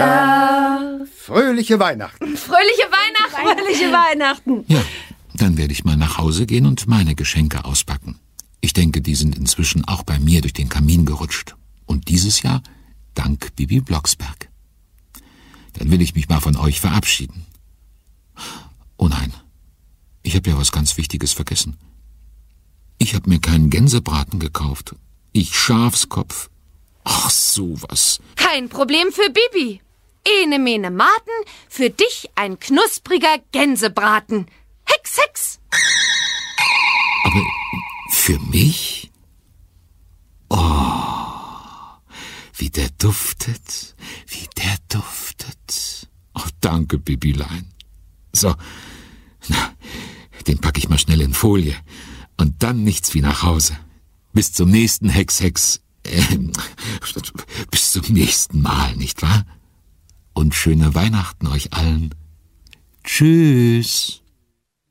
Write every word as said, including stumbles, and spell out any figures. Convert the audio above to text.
Silvester. Fröhliche Weihnachten. Fröhliche Weihnachten. Fröhliche Weihnachten. Ja, dann werde ich mal nach Hause gehen und meine Geschenke auspacken. Ich denke, die sind inzwischen auch bei mir durch den Kamin gerutscht. Und dieses Jahr dank Bibi Blocksberg. Dann will ich mich mal von euch verabschieden. Oh nein, ich habe ja was ganz Wichtiges vergessen. Ich habe mir keinen Gänsebraten gekauft. Ich Schafskopf. Ach, sowas. Kein Problem für Bibi. Ene mene Maten, für dich ein knuspriger Gänsebraten. Hex, hex. Aber für mich? Oh, wie der duftet, wie der duftet. Oh, danke, Bibilein. So, na, den packe ich mal schnell in Folie. Und dann nichts wie nach Hause. Bis zum nächsten Hex, Hex. Äh, bis zum nächsten Mal, nicht wahr? Und schöne Weihnachten euch allen. Tschüss.